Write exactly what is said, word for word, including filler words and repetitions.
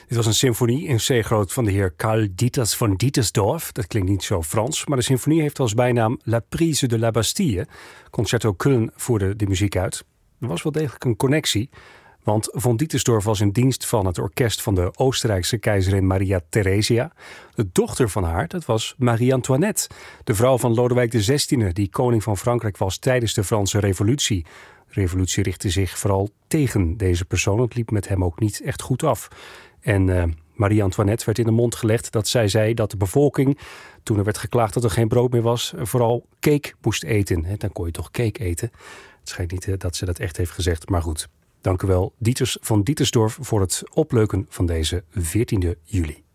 Dit was een symfonie in C-groot van de heer Karl Dieters van Dietersdorf. Dat klinkt niet zo Frans, maar de symfonie heeft als bijnaam La Prise de la Bastille. Concerto Köln voerde de muziek uit. Er was wel degelijk een connectie, want von Dietersdorf was in dienst van het orkest van de Oostenrijkse keizerin Maria Theresia. De dochter van haar, dat was Marie-Antoinette, de vrouw van Lodewijk de zestiende, die koning van Frankrijk was tijdens de Franse Revolutie. De revolutie richtte zich vooral tegen deze persoon. Het liep met hem ook niet echt goed af. En uh, Marie-Antoinette werd in de mond gelegd dat zij zei dat de bevolking, toen er werd geklaagd dat er geen brood meer was, vooral cake moest eten. He, dan kon je toch cake eten? Het schijnt niet uh, dat ze dat echt heeft gezegd, maar goed. Dank u wel, Dieters van Dietersdorf, voor het opleuken van deze veertiende juli.